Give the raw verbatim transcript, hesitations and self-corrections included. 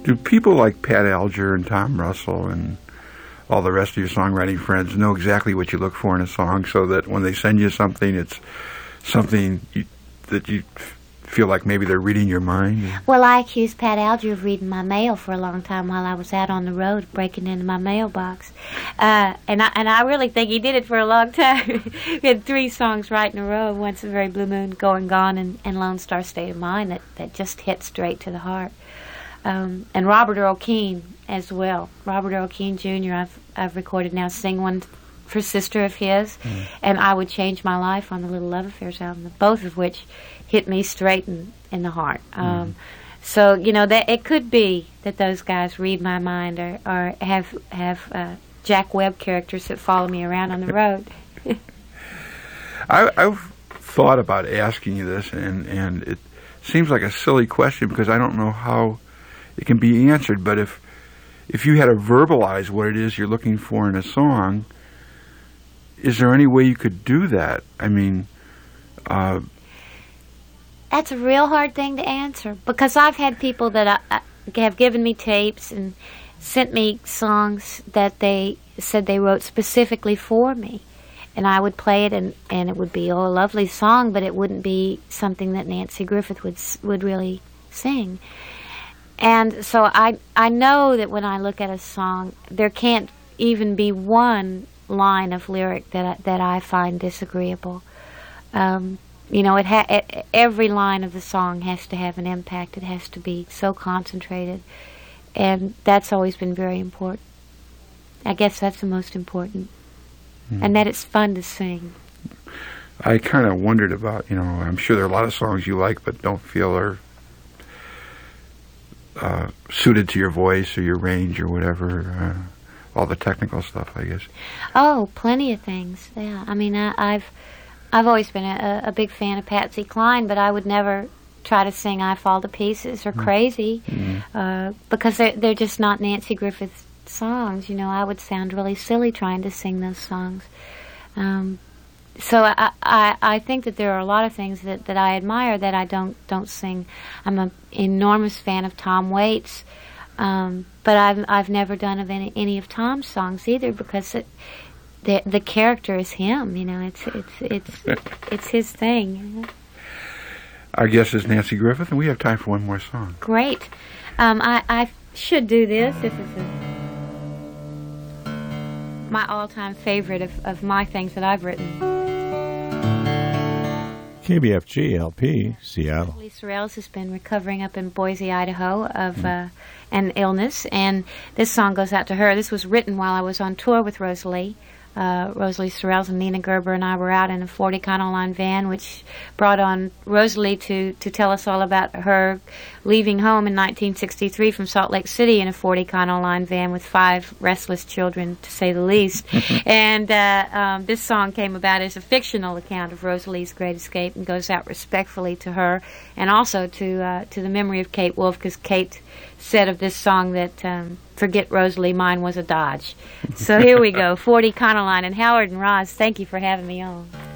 Do people like Pat Alger and Tom Russell and all the rest of your songwriting friends know exactly what you look for in a song, so that when they send you something, it's something you, that you feel like maybe they're reading your mind? Well, I accused Pat Alger of reading my mail for a long time while I was out on the road, breaking into my mailbox. Uh, and, I, and I really think he did it for a long time. We had three songs right in a row, Once a Very Blue Moon, Going Gone, and, and Lone Star State of Mind that, that just hit straight to the heart. Um, and Robert Earl Keen as well. Robert Earl Keen Junior I've, I've recorded now Sing One for Sister of his, mm. and I Would Change My Life on the Little Love Affairs album, both of which hit me straight in, in the heart. Um, mm. So, you know, that it could be that those guys read my mind or, or have have uh, Jack Webb characters that follow me around on the road. I, I've thought about asking you this, and, and it seems like a silly question because I don't know how it can be answered, but if if you had to verbalize what it is you're looking for in a song, is there any way you could do that? I mean... Uh, That's a real hard thing to answer, because I've had people that I, I have given me tapes and sent me songs that they said they wrote specifically for me. And I would play it, and, and it would be oh, a lovely song, but it wouldn't be something that Nanci Griffith would would really sing. And so I I know that when I look at a song, there can't even be one line of lyric that I, that I find disagreeable. Um, you know, it, ha- it every line of the song has to have an impact. It has to be so concentrated, and that's always been very important. I guess that's the most important. And that it's fun to sing. I kind of wondered about, you know, I'm sure there are a lot of songs you like but don't feel are uh, suited to your voice or your range or whatever, uh, all the technical stuff, I guess. Oh, plenty of things, yeah. I mean, I, I've I've always been a, a big fan of Patsy Cline, but I would never try to sing I Fall to Pieces or Crazy, mm-hmm. uh, because they're, they're just not Nanci Griffith's songs. You know, I would sound really silly trying to sing those songs. Um, so I, I I think that there are a lot of things that, that I admire that I don't don't sing. I'm an enormous fan of Tom Waits, um, but I've I've never done of any any of Tom's songs either, because it, the the character is him. You know, it's it's it's it's his thing. Our guest is Nanci Griffith, and we have time for one more song. Great. Um, I I should do this. This is a my all-time favorite of, of my things that I've written. K B F G L P, Seattle. Rosalie Sorrells has been recovering up in Boise, Idaho of mm. uh, an illness, and this song goes out to her. This was written while I was on tour with Rosalie. Uh, Rosalie Sorrells and Nina Gerber and I were out in a forty Econoline van, which brought on Rosalie to, to tell us all about her leaving home in nineteen sixty-three from Salt Lake City in a forty Econoline van with five restless children, to say the least. and uh, um, this song came about as a fictional account of Rosalie's great escape, and goes out respectfully to her, and also to uh, to the memory of Kate Wolf, because Kate said of this song that um, forget Rosalie, mine was a Dodge. So here we go, forty Econoline. And Howard and Roz, thank you for having me on.